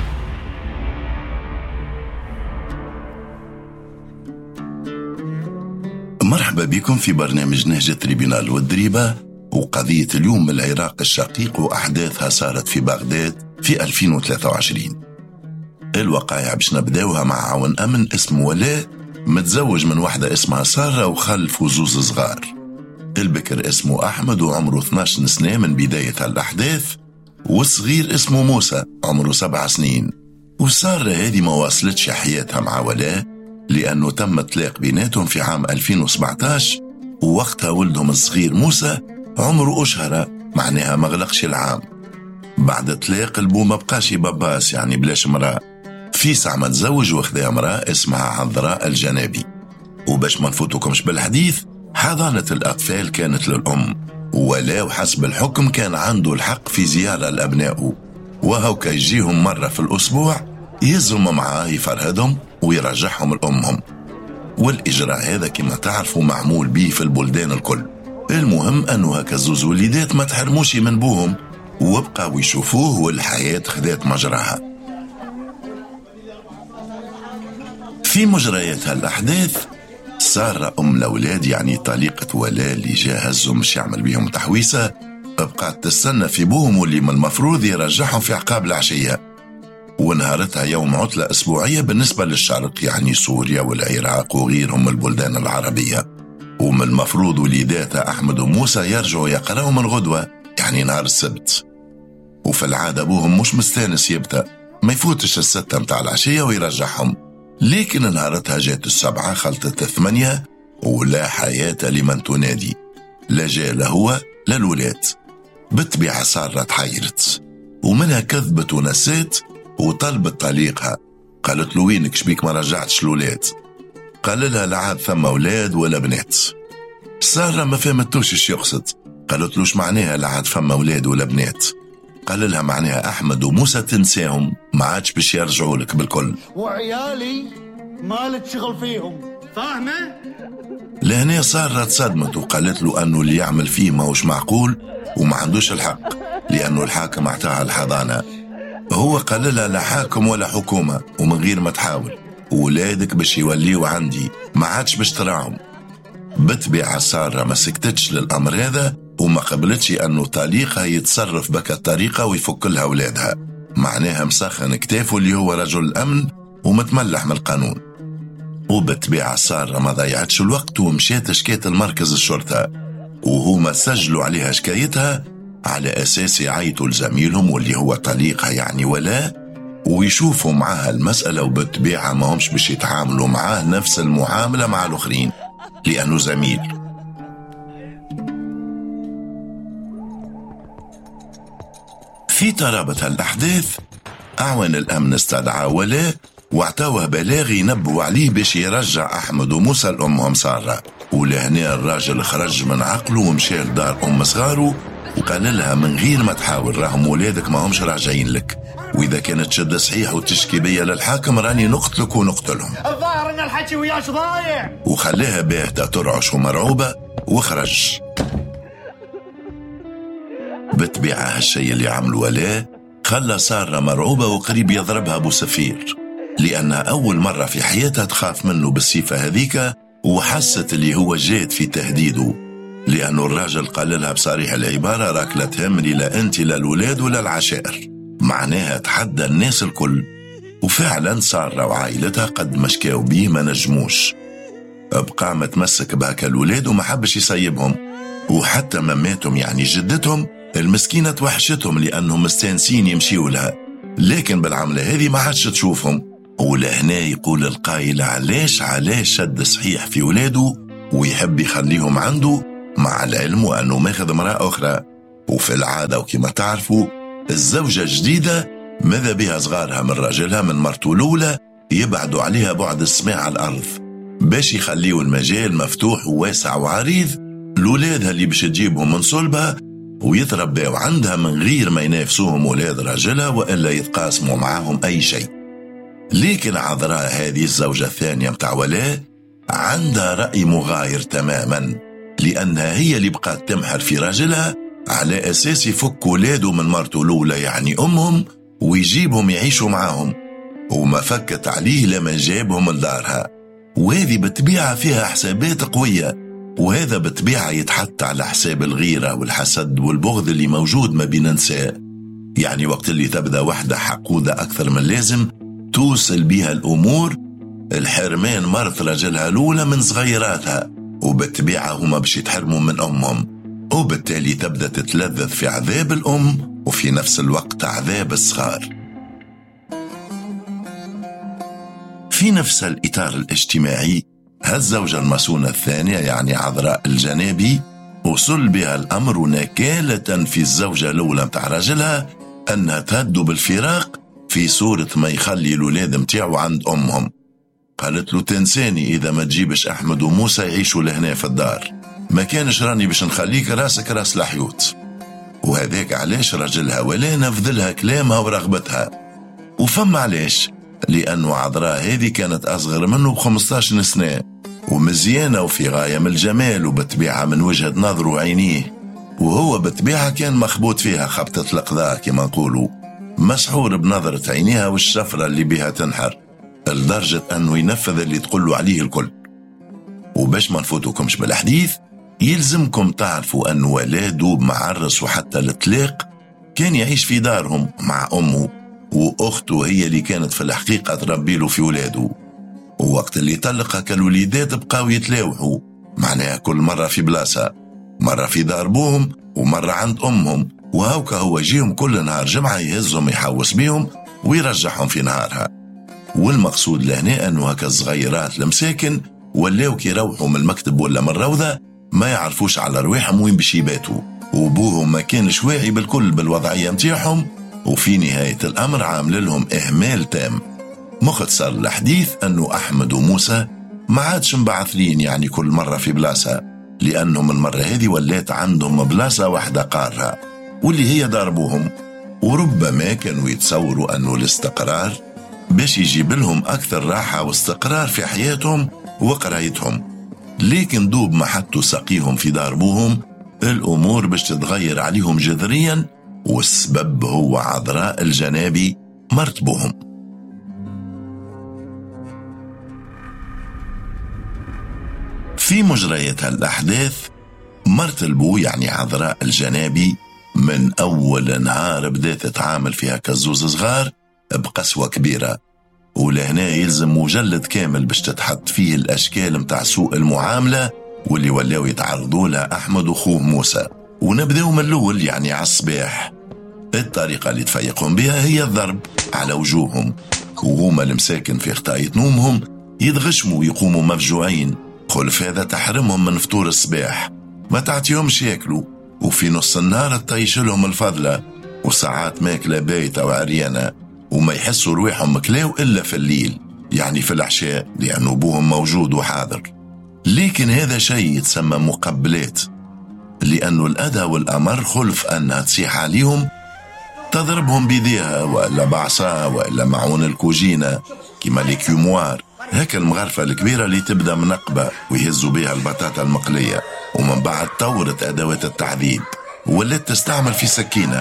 مرحبا بكم في برنامج نهج التريبيونال والدريبة. وقضية اليوم من العراق الشقيق وأحداثها صارت في بغداد في ألفين وثلاثة وعشرين. الوقائع باش نبداوها مع عون أمن اسمه ولاء، متزوج من واحدة اسمها سارة وخلفوا زوز صغار. البكر اسمه أحمد وعمره اثناش سنة من بداية الأحداث، والصغير اسمه موسى عمره سبع سنين. وسارة هذه ما واصلتش حياتها مع ولاء لأنه تم طلاق بيناتهم في عام ألفين وسبعتاش، ووقتها ولدهم الصغير موسى عمره أشهر، معناها مغلقش العام. بعد طلاق البو ما بقاش باباس، يعني بلاش مرأة. في ساعة ما تزوج واخذها امرأة اسمها عذراء الجنابي. وباش ما نفوتوكمش بالحديث، حضانة الأطفال كانت للأم، ولا وحسب الحكم كان عنده الحق في زيارة لأبنائه، وهو كيجيهم مرة في الأسبوع يهزهم معاه يفرهدهم ويرجعهم لأمهم. والإجراء هذا كما تعرفوا معمول به في البلدان الكل. المهم أنه هكا زوز وليدات ما تحرموش من بوهم، وبقاو يشوفوه والحياة خذات مجراها. في مجريات هالأحداث، سارة أم الأولاد يعني طليقة ولاء اللي جاهزهم مش يعمل بيهم تحويسة، بقات تستنى في بوهم واللي من المفروض يرجعهم في عقاب العشية. ونهارتها يوم عطلة أسبوعية بالنسبة للشرق، يعني سوريا والعراق وغيرهم البلدان العربية. ومن المفروض وليداتها أحمد وموسى يرجعوا يقرأوا من غدوة، يعني نهار السبت. وفي العادة أبوهم مش مستانس يبدأ ما يفوتش الستة متاع العشية ويرجعهم. لكن نهارتها جات السبعة خلطت الثمانية، ولا حياة لمن تنادي، لا جاء لا هو لا الولاد. بالطبيعة سارة تحيرت، ومنها كذبت ونسيت وطلبت طليقها. قالت له وينك شبيك ما رجعتش الولاد؟ قال لها لا عاد ثم أولاد ولا بنات. سارة ما فهمتوش ايش يقصد، قالت له ايش معناها لا عاد ثم أولاد ولا بنات؟ قال لها معناها أحمد وموسى تنساهم، ما عادش باش يرجعوا لك بالكل، وعيالي مالك شغل فيهم، فاهمة؟ لهنا سارة تصدمت وقالت له أنه اللي يعمل فيه ما هوش معقول وما عندوش الحق، لأنه الحاكم اعطاها الحضانة. هو قال لها لا حاكم ولا حكومة، ومن غير ما تحاول ولادك باش يوليوا عندي، ما عادش باش تراهم. بتبيع سارة ما سكتتش للأمر هذا، وما قبلتش أنه طليقها يتصرف بك الطريقة ويفك لها أولادها. معناها مسخن كتافه اللي هو رجل الأمن ومتملح من القانون. وبتبيع سارة ما ضيعتش الوقت ومشيت شكيت المركز الشرطة، وهما سجلوا عليها شكايتها على أساس يعيطوا لزميلهم واللي هو طليقها يعني ولا، ويشوفوا معها المسألة. وبتبيعها ما همش باش يتعاملوا معاه نفس المعاملة مع الآخرين لأنه زميل. في ترابط الأحداث، أعوان الأمن استدعى ولا واعتوه بلاغ ينبوا عليه باش يرجع أحمد وموسى لأمهم سارة. ولهنا الراجل خرج من عقله ومشى لدار أم صغاره وقال لها من غير ما تحاول راهم ولادك ما همش راجعين لك، وإذا كانت تشد صحيح وتشكي بيا للحاكم راني نقتلك ونقتلهم. الظاهر ان الحكي وياش ضايع. وخلاها باهتة ترعش ومرعوبة وخرج. بتبيع هالشي اللي عملوا ولا خلى سارة مرعوبة وقريب يضربها أبو سفير، لأنها أول مرة في حياتها تخاف منه بالصفة هذيك، وحست اللي هو جاد في تهديده، لأنه الراجل قال لها بصريح العبارة: راك لا تهمني لا أنت لا الولاد ولا العشائر، معناها تحدى الناس الكل. وفعلا سارة وعائلتها قد مشكاو بيه ما نجموش، بقى متمسك بهاك الولاد وما حبش يسيبهم، وحتى مماتهم يعني جدتهم المسكينة توحشتهم لأنهم مستانسين يمشيوا لها، لكن بالعملة هذه ما عادش تشوفهم. ولهنا يقول القائل: علاش علاش شد صحيح في ولاده ويحب يخليهم عنده، مع العلم وأنه ماخذ امرأة أخرى. وفي العادة وكما تعرفوا الزوجة الجديدة ماذا بها صغارها من رجلها من مرته الأولى يبعدوا عليها بعد السماء على الأرض، باش يخليوا المجال مفتوح وواسع وعريض لولادها اللي باش تجيبهم من صلبها ويتربوا عندها من غير ما ينافسوهم ولاد رجلها وإلا يتقاسموا معهم أي شيء. لكن عذراء هذه الزوجة الثانية متاع ولاء عندها رأي مغاير تماما، لأنها هي اللي بقات تمحر في راجلها على أساس يفك ولاده من مرته الأولى يعني أمهم ويجيبهم يعيشوا معهم، وما فكت عليه لما جابهم لدارها. وهذه بتبيعها فيها حسابات قوية، وهذا بتبيعها يتحط على حساب الغيرة والحسد والبغض اللي موجود ما بين النساء. يعني وقت اللي تبدأ واحدة حقودة أكثر من لازم توصل بها الأمور الحرمان مرت رجلها الأولى من صغيراتها، وبتبيعها هما باش يتحرموا من أمهم، وبالتالي تبدأ تتلذذ في عذاب الأم وفي نفس الوقت عذاب الصغار. في نفس الإطار الاجتماعي هالزوجة المسونة الثانية يعني عذراء الجنابي وصل بها الأمر نكالة في الزوجة الأولى متاع رجلها أنها تهدو بالفراق في صورة ما يخلي الولاد متاعو عند أمهم. قالت له: تنساني إذا ما تجيبش أحمد وموسى يعيشوا لهنا في الدار، ما كانش راني باش نخليك راسك راس الحيوت. وهذاك علاش رجلها ولا نفذلها كلامها ورغبتها. وفما علاش؟ لأنه عذراء هذه كانت أصغر منه بخمستاشر سنة ومزيانة وفي غاية من الجمال وبتبيعها من وجهة نظره وعينيه، وهو بتبيعها كان مخبوط فيها خبطة القضاء كما نقولوا، مسحور بنظرة عينيها والشفرة اللي بها تنحر لدرجة أنه ينفذ اللي تقولوا عليه الكل. وباش ما نفوتوكمش بالحديث يلزمكم تعرفوا أن ولاده معرس وحتى الإطلاق كان يعيش في دارهم مع أمه، وأخته هي اللي كانت في الحقيقة تربي له في ولاده. ووقت اللي طلقها كالوليدات بقاو يتلاوحوا، معناها كل مرة في بلاصة، مرة في دار بوهم ومرة عند أمهم، وهوكا هو جيهم كل نهار جمعة يهزهم يحوس بيهم ويرجعهم في نهارها. والمقصود لهنا أنه هكا الصغيرات المساكن ولاو كي يروحوا من المكتب ولا من الروضة ما يعرفوش على رواحهم وين باش يباتوا، وبوهم ما كانش واعي بالكل بالوضعية متاعهم، وفي نهاية الأمر عامل لهم إهمال تام. مختصر الحديث أنه أحمد وموسى ما عادش مبعثرين يعني كل مرة في بلاصة، لأنهم المرة هذه ولات عندهم بلاصة واحدة قارها واللي هي داربوهم. وربما كانوا يتصوروا أنه الاستقرار باش يجيب لهم أكثر راحة واستقرار في حياتهم وقرايتهم، لكن دوب ما حطوا ساقيهم في داربوهم الأمور باش تتغير عليهم جذريا، والسبب هو عذراء الجنابي مرت بوهم. في مجريات الأحداث مرت البو يعني عذراء الجنابي من أول نهار بدأت تتعامل فيها كالزوز صغار بقسوة كبيرة، ولهنا يلزم مجلد كامل باش تتحط فيه الأشكال متاع سوء المعاملة واللي ولاو يتعرضوا لها أحمد وخوه موسى. ونبدأوا من الأول يعني على الصباح. الطريقة اللي تفيقهم بها هي الضرب على وجوههم، وهما المساكن في خطاية نومهم يتغشموا ويقوموا مفجوعين، خلف هذا تحرمهم من فطور الصباح، ما تعطيهمش ياكلوا، وفي نص النهار تطيش لهم الفضلة، وساعات ماكلة بايتة وعريانة، وما يحسوا رويحهم مكلاو إلا في الليل يعني في العشاء لأنه أبوهم موجود وحاضر. لكن هذا شيء يتسمى مقبلات، لأنه الأذى والأمر خلف أنها تصيح عليهم تضربهم بيديها وإلا بعصا وإلا معون الكوجينة كما ليكيوموار، هيك المغرفة الكبيرة اللي تبدأ منقبة ويهزوا بها البطاطا المقلية، ومن بعد طورت أدوات التعذيب ولات تستعمل في سكينة،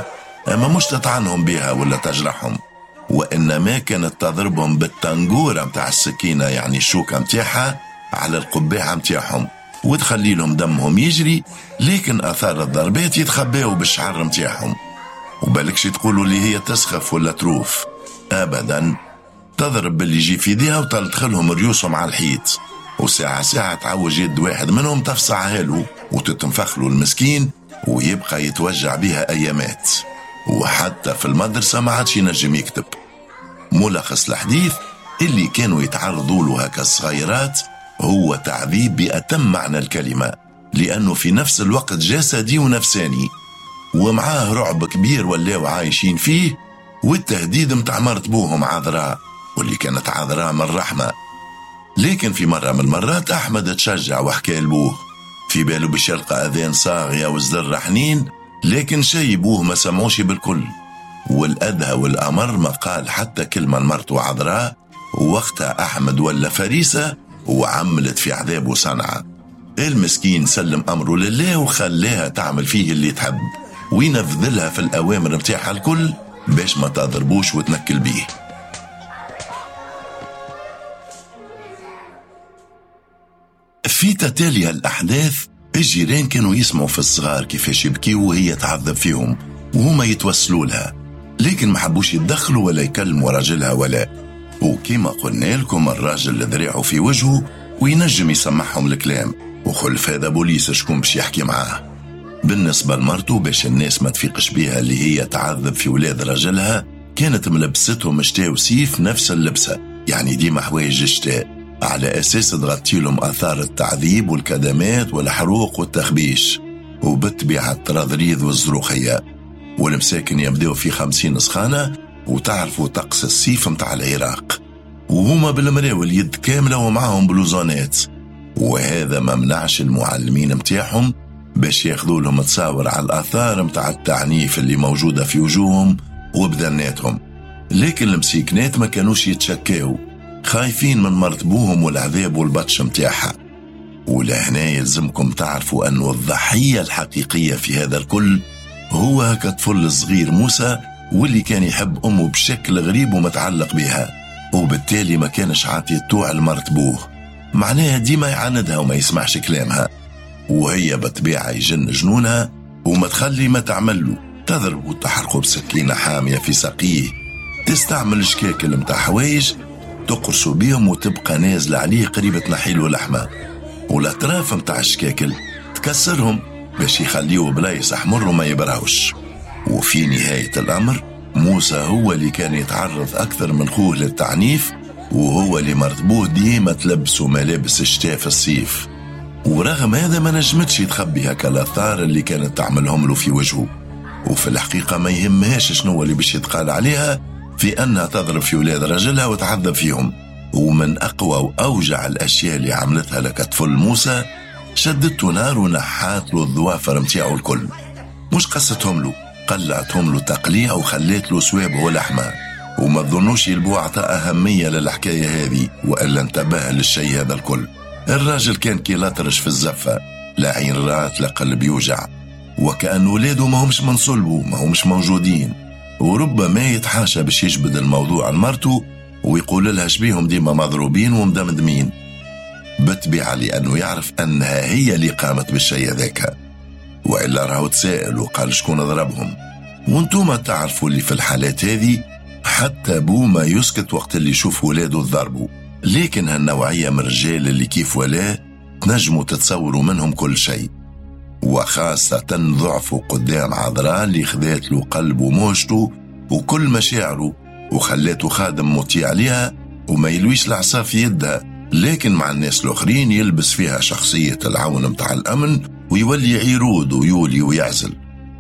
أما مش تطعنهم بها ولا تجرحهم، وإنما كانت تضربهم بالتنقورة متاع السكينة، يعني الشوكة متاعها على القبعة متاعهم، وتخلي لهم دمهم يجري، لكن أثار الضربات يتخباوا بالشعر متاعهم. وبالكش تقولوا اللي هي تسخف ولا تروف، أبدا، تضرب باللي يجي في يديها وتدخلهم ريوسهم على الحيط، وساعة ساعة تعوج يد واحد منهم تفصعها له وتتنفخلوا المسكين ويبقى يتوجع بها أيامات، وحتى في المدرسة ما عادش ينجم يكتب. ملخص الحديث اللي كانوا يتعرضوا له هكا الصغيرات هو تعذيب بأتم معنى الكلمة، لأنه في نفس الوقت جسدي ونفساني، ومعاه رعب كبير ولاو عايشين فيه، والتهديد متاع مرت بوهم عذراء، واللي كانت عذراء من الرحمة. لكن في مرة من المرات أحمد تشجع وحكى لبوه، في باله باش يلقى أذان صاغية وزدر حنين، لكن شي بوه ما سمعوش بالكل، والأدهى والأمر ما قال حتى كلمة مرته عذراء. ووقتها أحمد ولا فريسة وعملت في عذاب وصنعة. المسكين سلم أمره لله وخلاها تعمل فيه اللي تحب، وينفذلها في الأوامر متاعها الكل باش ما تضربوش وتنكل بيه. في تتالي الأحداث الجيران كانوا يسمعوا في الصغار كيفاش يبكيوا وهي تعذب فيهم، وهما يتوسلوا لها، لكن ما حبوش يتدخلوا ولا يكلموا راجلها ولا. وكما قلنا لكم الراجل ذريعه في وجهه وينجم يسمعهم الكلام، وخلف هذا بوليس شكون باش يحكي معاه. بالنسبة لمرته باش الناس ما تفيقش بيها اللي هي تعذب في ولاد راجلها، كانت ملبستهم شتاء وصيف نفس اللبسة، يعني ديما حوايج الشتاء، على أساس تغطي لهم آثار التعذيب والكدمات والحروق والتخبيش، وبالطبيعة الترضريض والزروخية. والمساكن يبدأوا في خمسين سخانة، وتعرفوا طقس الصيف متاع العراق، وهما بالمراوي اليد كاملة ومعهم بلوزونات. وهذا ما منعش المعلمين متاعهم باش ياخذوا لهم تصاور على الآثار متاع التعنيف اللي موجودة في وجوههم وبدناتهم، لكن المسيكنات ما كانوش يتشكاو، خايفين من مرتبوهم والعذاب والبطش متاعها. ولهنا يلزمكم تعرفوا أن الضحية الحقيقية في هذا الكل هو هكا طفل الصغير موسى، واللي كان يحب أمه بشكل غريب ومتعلق بها، وبالتالي ما كانش عاطي الطوع لمرتبوه، معناها ديما يعاندها وما يسمعش كلامها، وهي بطبيعة يجن جنونها وما تخلي ما تعمله، تضرب وتحرقه بسكينة حامية في ساقيه، تستعمل شكاكل متاع حوايج تقرصوا بيهم وتبقى نازلة عليه قريبة نحيله لحمة، والأطراف متاع الشكاكل تكسرهم باش يخليه بلايص أحمر وما يبراوش. وفي نهاية الأمر موسى هو اللي كان يتعرض أكثر من خوه للتعنيف، وهو اللي مرتبوه ديما تلبسوا ملابس الشتاء في الصيف، ورغم هذا ما نجمتش يتخبي هكا الآثار اللي كانت تعملهم له في وجهه. وفي الحقيقة ما يهمهاش شنو اللي باش يتقال عليها في أنها تضرب في ولاد رجلها وتعذب فيهم. ومن أقوى وأوجع الأشياء اللي عملتها لك طفل موسى، شدته نار ونحات له الظوافر متاعه الكل، مش قصتهم له، قلعتهم له تقليع وخليت له سوابه ولحمه. وما تظنوش يلبو عطى أهمية للحكاية هذه وإلا انتبه للشيء هذا الكل. الراجل كان كي لطرش في الزفة، لا عين رات لا قلب يوجع، وكأن ولاده ما همش من صلبه، ما همش موجودين، وربما يتحاشى باش يجبد الموضوع لمرته ويقول لها شبيهم ديما مضروبين ومدمدمين، بالطبيعة لأنه يعرف أنها هي اللي قامت بالشيء ذاك، وإلا راهو تسائل وقال شكون ضربهم. وانتوما تعرفوا اللي في الحالات هذه حتى بو ما يسكت وقت اللي يشوف ولاده ضربوا، لكن هالنوعية من الرجال اللي كيف ولا تنجموا تتصوروا منهم كل شيء، وخاصة ضعفوا قدام عذراء اللي خذات له قلبه وموجته وكل مشاعره وخلاته خادم مطيع لها وما يلويش العصا في يدها، لكن مع الناس الآخرين يلبس فيها شخصية العون متاع الأمن ويولي عيرود ويولي ويعزل.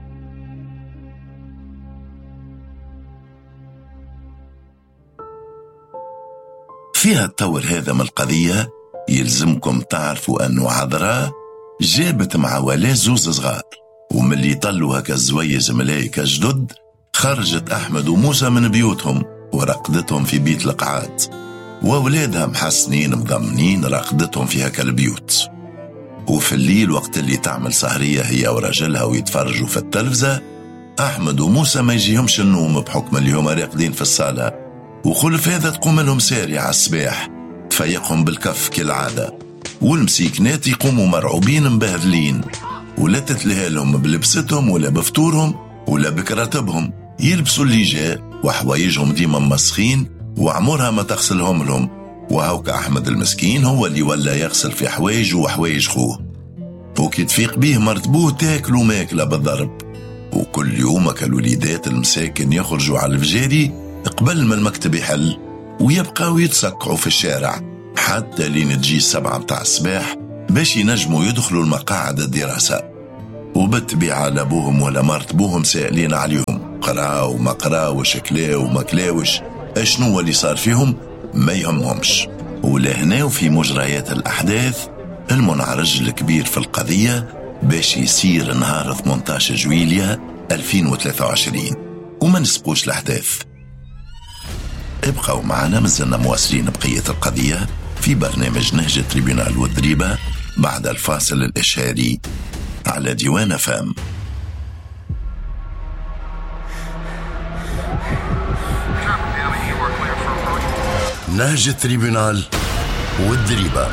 فيها التطور هذا من القضية يلزمكم تعرفوا أنه عذراء جابت مع ولا زوز صغار، ومن اللي طلوا هكا الزويز ملايكة جدد خرجت أحمد وموسى من بيوتهم ورقدتهم في بيت القعاد، وأولادها محسنين مضمنين رقدتهم في هكا البيوت. وفي الليل وقت اللي تعمل سهرية هي ورجلها ويتفرجوا في التلفزة، أحمد وموسى ما يجيهمش النوم بحكم اللي هما راقدين في الصالة، وخلف هذا تقوم لهم ساري على الصباح تفيقهم بالكف كالعادة، والمسيكنات يقوموا مرعوبين مبهدلين، ولا تتلهى لهم بلبستهم ولا بفطورهم ولا بكراتبهم، يلبسوا اللي جاء وحوايجهم ديما مسخين وعمرها ما تغسلهم لهم، وهوك أحمد المسكين هو اللي ولا يغسل في حوايجه وحوايج خوه، وكي تفيق بيه مرتبوه تاكلوا ماكلة بالضرب. وكل يوم كالوليدات المساكن يخرجوا على الفجاري قبل ما المكتب يحل، ويبقاو يتسكعوا في الشارع حتى لين تجي السبعة متاع الصباح باش ينجموا يدخلوا المقاعد الدراسة. وبالطبيعة لا بوهم ولا مرتبوهم سائلين عليهم، قراو ما قراوش، كلاو ما كلاوش، اشنو اللي صار فيهم ما يهمهمش. ولهنا وفي مجريات الأحداث المنعرج الكبير في القضية باش يصير نهار ثمانية عشر جويلية ألفين وثلاثة وعشرين، وما نسبقوش الأحداث. ابقوا معنا مازلنا مواصلين بقية القضية في برنامج نهج تريبيونال والدريبة بعد الفاصل الإشهاري على ديوان فام. نهج التريبيونال والدريبة.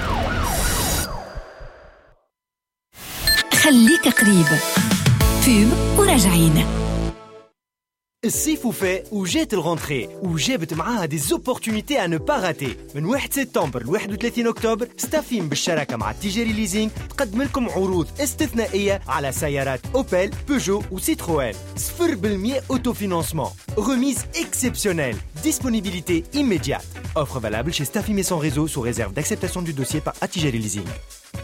خليك قريب فيب وراجعين. الصيف وفاء وجات الغونتري وجابت معاها دي زوبورتونيتي à ne pas rater. من واحد سبتمبر ل واحد وثلاثين أكتوبر ستافيم بالشراكة مع تيجيري ليزينج تقدم لكم عروض استثنائية على سيارات أوبل، بيجو وسيتروين. صفر بالمئة أوتوفينانسمون. Remise exceptionnelle. Disponibilité immédiate. Offre valable chez Staffim et son réseau sous réserve d'acceptation du dossier par Attijari Leasing.